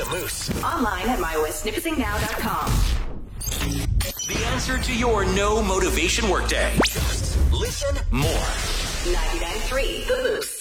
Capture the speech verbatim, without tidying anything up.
Moose. Online at my west nipissing now dot com. The answer to your no motivation workday. Just listen more. ninety-nine point three The Moose.